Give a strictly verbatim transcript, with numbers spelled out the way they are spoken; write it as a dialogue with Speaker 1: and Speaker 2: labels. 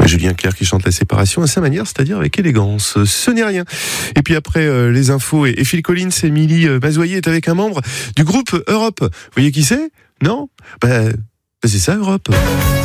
Speaker 1: Julien Clerc qui chante la séparation à sa manière, c'est-à-dire avec élégance. Ce n'est rien. Et puis après euh, les infos et, et Phil Collins, Émilie euh, Mazoyer est avec un membre du groupe Europe. Vous voyez qui c'est ? Non ? Bah, bah c'est ça Europe.